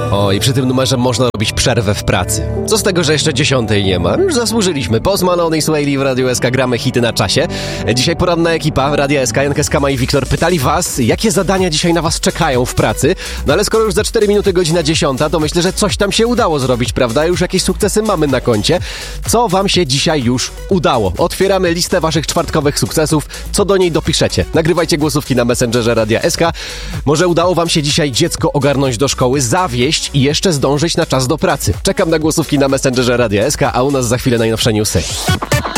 O, i przy tym numerze można robić przerwę w pracy. Co z tego, że jeszcze 10 nie ma? Już zasłużyliśmy. Postman, Oney Swaley w Radio SK, gramy hity na czasie. Dzisiaj poranna ekipa Radia SK, Jankę Skama i Wiktor pytali was, jakie zadania dzisiaj na was czekają w pracy. No ale skoro już za 4 minuty godzina 10, to myślę, że coś tam się udało zrobić, prawda? Już jakieś sukcesy mamy na koncie. Co wam się dzisiaj już udało? Otwieramy listę waszych czwartkowych sukcesów. Co do niej dopiszecie? Nagrywajcie głosówki na Messengerze Radia SK. Może udało wam się dzisiaj dziecko ogarnąć do szkoły, zawieźć i jeszcze zdążyć na czas do pracy. Czekam na głosówki na Messengerze Radia SK, a u nas za chwilę najnowsze newsy.